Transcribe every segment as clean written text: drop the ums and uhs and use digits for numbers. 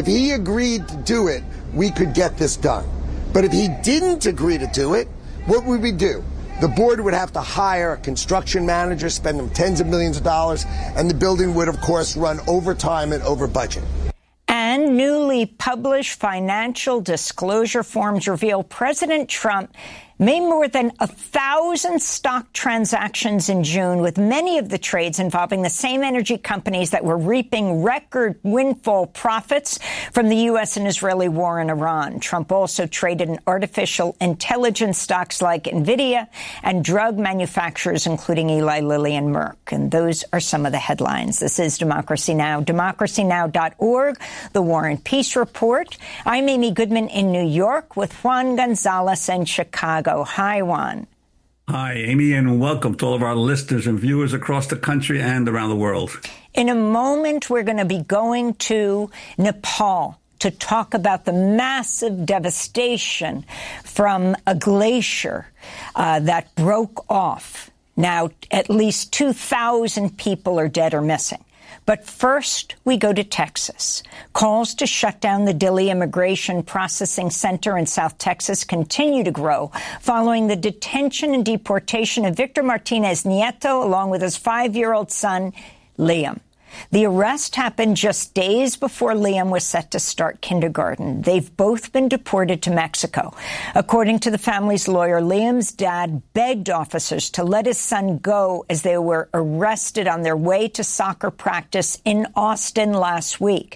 If he agreed to do it, we could get this done. But if he didn't agree to do it, what would we do? The board would have to hire a construction manager, spend them tens of millions of dollars, and the building would, of course, run over time and over budget. And newly published financial disclosure forms reveal President Trump made more than 1,000 stock transactions in June, with many of the trades involving the same energy companies that were reaping record windfall profits from the U.S. and Israeli war in Iran. Trump also traded in artificial intelligence stocks like NVIDIA and drug manufacturers, including Eli Lilly and Merck. And those are some of the headlines. This is Democracy Now!, democracynow.org, The War and Peace Report. I'm Amy Goodman in New York with Juan Gonzalez in Chicago. Hi, Juan. Hi, Amy, and welcome to all of our listeners and viewers across the country and around the world. In a moment, we're going to be going to Nepal to talk about the massive devastation from a glacier that broke off. Now, at least 2,000 people are dead or missing. But first, we go to Texas. Calls to shut down the Dilley Immigration Processing Center in South Texas continue to grow following the detention and deportation of Victor Martinez Nieto, along with his 5-year-old son, Liam. The arrest happened just days before Liam was set to start kindergarten. They've both been deported to Mexico. According to the family's lawyer, Liam's dad begged officers to let his son go as they were arrested on their way to soccer practice in Austin last week.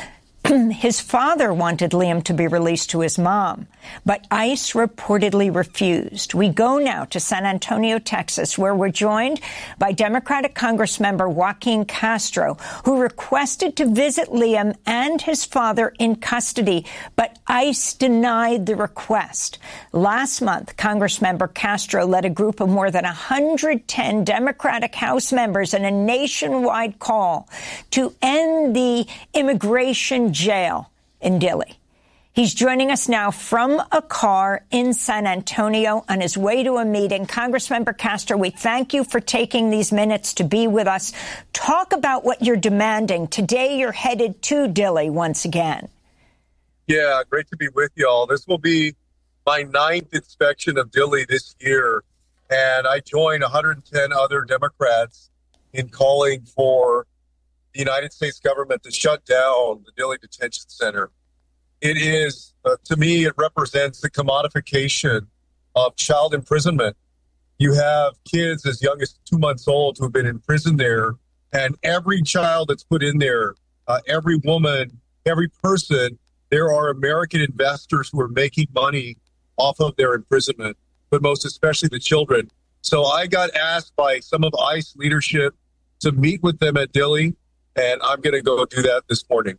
His father wanted Liam to be released to his mom, but ICE reportedly refused. We go now to San Antonio, Texas, where we're joined by Democratic Congressmember Joaquin Castro, who requested to visit Liam and his father in custody, but ICE denied the request. Last month, Congressmember Castro led a group of more than 110 Democratic House members in a nationwide call to end the immigration jail in Dilley. He's joining us now from a car in San Antonio on his way to a meeting. Congressmember Castro, we thank you for taking these minutes to be with us. Talk about what you're demanding. Today you're headed to Dilley once again. Yeah, great to be with y'all. This will be my 9th inspection of Dilley this year, and I join 110 other Democrats in calling for the United States government to shut down the Dilley Detention Center. It is, to me, it represents the commodification of child imprisonment. You have kids as young as 2 months old who have been imprisoned there, and every child that's put in there, every woman, every person, there are American investors who are making money off of their imprisonment, but most especially the children. So I got asked by some of ICE leadership to meet with them at Dilley, and I'm going to go do that this morning.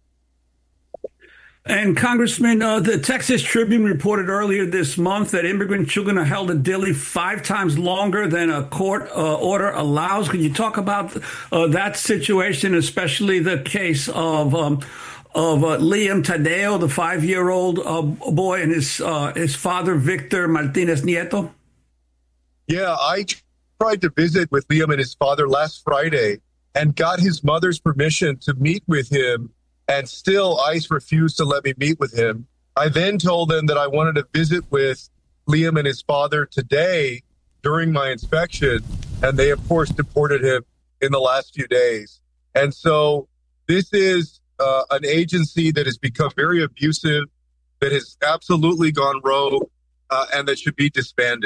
And Congressman, the Texas Tribune reported earlier this month that immigrant children are held in Dilley 5 times longer than a court order allows. Can you talk about that situation, especially the case of Liam Tadeo, the 5-year-old boy, and his father, Victor Martinez Nieto? Yeah, I tried to visit with Liam and his father last Friday and got his mother's permission to meet with him, and still ICE refused to let me meet with him. I then told them that I wanted to visit with Liam and his father today during my inspection, and they, of course, deported him in the last few days. And so this is an agency that has become very abusive, that has absolutely gone rogue, and that should be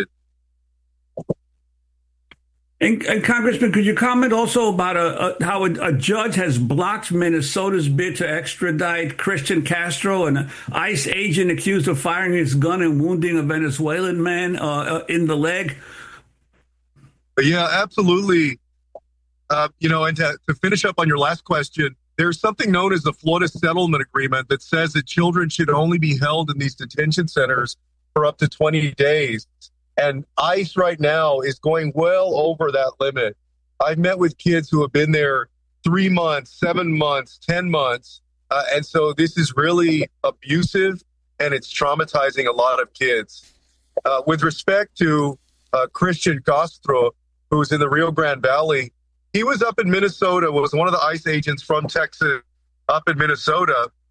disbanded. And Congressman, could you comment also about how a judge has blocked Minnesota's bid to extradite Christian Castro, an ICE agent accused of firing his gun and wounding a Venezuelan man in the leg? Yeah, absolutely. And to finish up on your last question, there's something known as the Florida Settlement Agreement that says that children should only be held in these detention centers for up to 20 days. And ICE right now is going well over that limit. I've met with kids who have been there 3 months, 7 months, 10 months. And so this is really abusive, and it's traumatizing a lot of kids. With respect to Christian Castro, who's in the Rio Grande Valley, he was up in Minnesota, was one of the ICE agents from Texas up in Minnesota.